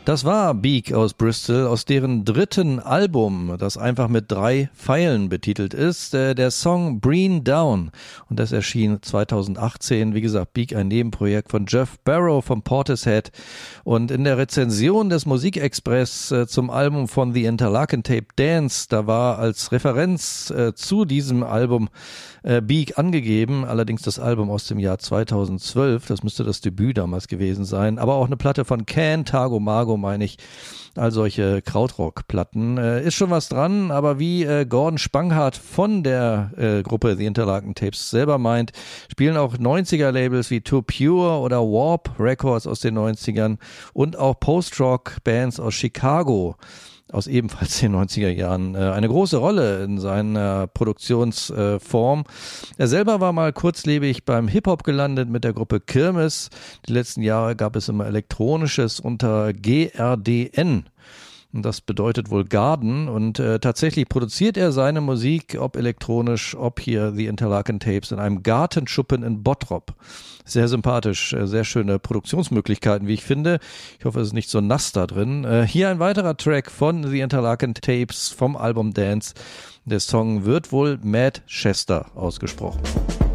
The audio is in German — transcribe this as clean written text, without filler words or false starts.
Das war Beak aus Bristol, aus deren dritten Album, das einfach mit 3 Pfeilen betitelt ist, der Song Breen Down. Und das erschien 2018. Wie gesagt, Beak, ein Nebenprojekt von Jeff Barrow vom Portishead. Und in der Rezension des Musikexpress zum Album von The Interlaken Tape Dance, da war als Referenz zu diesem Album Beak angegeben, allerdings das Album aus dem Jahr 2012, das müsste das Debüt damals gewesen sein, aber auch eine Platte von Can, Tago Mago, meine ich, all solche Krautrock-Platten. Ist schon was dran, aber wie Gordon Spanghardt von der Gruppe The Interlaken Tapes selber meint, spielen auch 90er-Labels wie Too Pure oder Warp Records aus den 90ern und auch Post-Rock-Bands aus Chicago aus ebenfalls den 90er Jahren eine große Rolle in seiner Produktionsform. Er selber war mal kurzlebig beim Hip-Hop gelandet mit der Gruppe Kirmes. Die letzten Jahre gab es immer Elektronisches unter GRDN. Und das bedeutet wohl Garden, und tatsächlich produziert er seine Musik, ob elektronisch, ob hier The Interlaken Tapes, in einem Gartenschuppen in Bottrop. Sehr sympathisch, sehr schöne Produktionsmöglichkeiten, wie ich finde. Ich hoffe, es ist nicht so nass da drin. Hier ein weiterer Track von The Interlaken Tapes vom Album Dance. Der Song wird would Madchester ausgesprochen.